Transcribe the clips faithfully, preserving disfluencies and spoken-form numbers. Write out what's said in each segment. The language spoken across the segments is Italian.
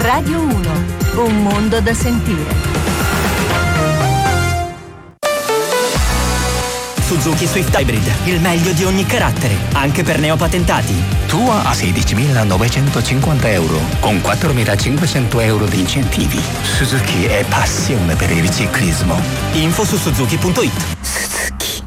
Radio uno, un mondo da sentire. Suzuki Swift Hybrid, il meglio di ogni carattere, anche per neopatentati. Tua a sedicimilanovecentocinquanta euro, con quattromilacinquecento euro di incentivi. Suzuki è passione per il ciclismo. Info su suzuki punto it. Suzuki.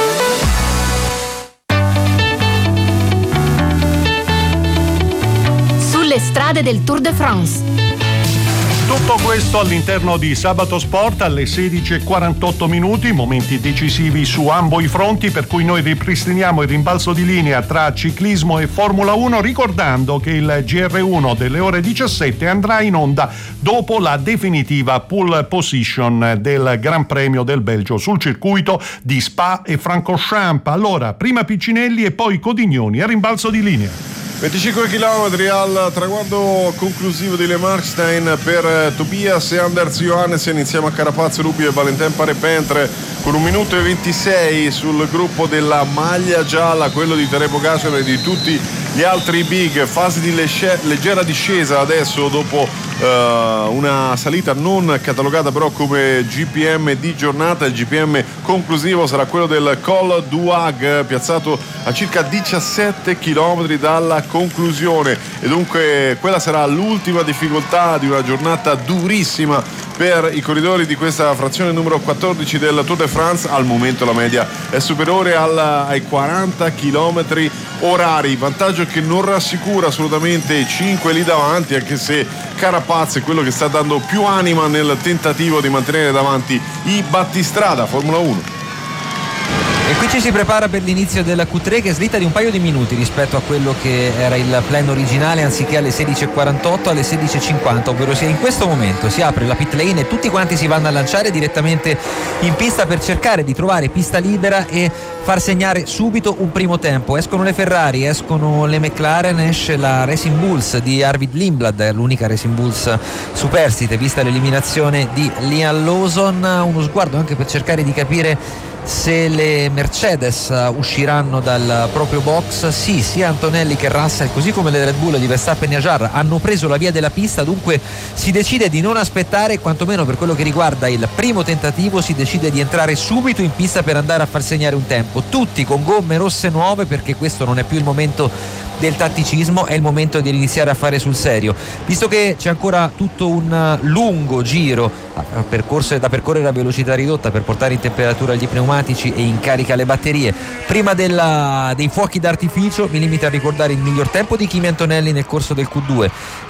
Sulle strade del Tour de France. Tutto questo all'interno di Sabato Sport alle sedici e quarantotto minuti, momenti decisivi su ambo i fronti, per cui noi ripristiniamo il rimbalzo di linea tra ciclismo e Formula uno, ricordando che il G R uno delle ore diciassette andrà in onda dopo la definitiva pole position del Gran Premio del Belgio sul circuito di Spa e Francorchamps. Allora, prima Piccinelli e poi Codignoni a rimbalzo di linea. venticinque chilometri al traguardo conclusivo di Le Markstein per Tobias e Anders Johannessen insieme a Carapaz, Rubio e Valentin Paré-Pentre, con un minuto e ventisei sul gruppo della maglia gialla, quello di Tadej Pogačar e di tutti gli altri big. Fase di lesce- leggera discesa adesso dopo uh, una salita non catalogata però come G P M di giornata. Il G P M conclusivo sarà quello del Col du Hag, piazzato a circa diciassette chilometri dalla conclusione, e dunque quella sarà l'ultima difficoltà di una giornata durissima per i corridori di questa frazione numero quattordici del Tour de France. Al momento la media è superiore al, ai quaranta chilometri orari, vantaggio che non rassicura assolutamente i cinque lì davanti, anche se Carapaz è quello che sta dando più anima nel tentativo di mantenere davanti i battistrada Formula uno. E qui ci si prepara per l'inizio della Q tre, che slitta di un paio di minuti rispetto a quello che era il plan originale. Anziché alle sedici e quarantotto, alle sedici e cinquanta, ovvero sia in questo momento si apre la pit lane e tutti quanti si vanno a lanciare direttamente in pista per cercare di trovare pista libera e far segnare subito un primo tempo. Escono le Ferrari, escono le McLaren, esce la Racing Bulls di Arvid Lindblad, l'unica Racing Bulls superstite vista l'eliminazione di Liam Lawson. Uno sguardo anche per cercare di capire se le Mercedes usciranno dal proprio box. Sì, sia Antonelli che Russell, così come le Red Bull di Verstappen e Ajar, hanno preso la via della pista, dunque si decide di non aspettare, quantomeno per quello che riguarda il primo tentativo si decide di entrare subito in pista per andare a far segnare un tempo, tutti con gomme rosse nuove, perché questo non è più il momento del tatticismo, è il momento di iniziare a fare sul serio, visto che c'è ancora tutto un lungo giro percorso da percorrere a velocità ridotta per portare in temperatura gli pneumatici e in carica le batterie. Prima della, dei fuochi d'artificio mi limito a ricordare il miglior tempo di Kimi Antonelli nel corso del Q due,